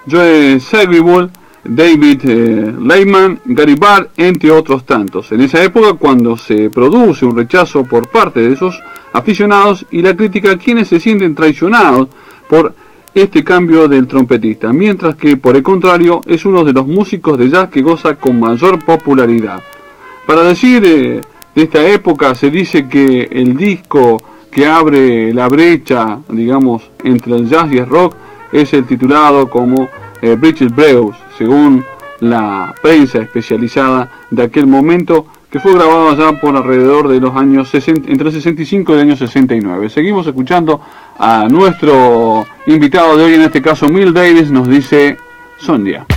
Joe Satriani, David Lehman, Gary Barr, entre otros tantos. En esa época, cuando se produce un rechazo por parte de esos aficionados y la crítica, quienes se sienten traicionados por este cambio del trompetista, mientras que por el contrario es uno de los músicos de jazz que goza con mayor popularidad. Para decir de esta época, se dice que el disco que abre la brecha, digamos, entre el jazz y el rock es el titulado como Bridges Brews, según la prensa especializada de aquel momento, que fue grabado allá por alrededor de los años 60, entre el 65 y el año 69. Seguimos escuchando a nuestro invitado de hoy, en este caso Miles Davis, nos dice Sonja.